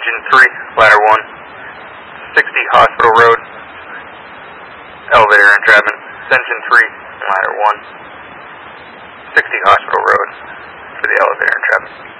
Engine 3, ladder 1. 60 Hospital Road, elevator entrapment. Engine 3, ladder 1. 60 Hospital Road for the elevator entrapment.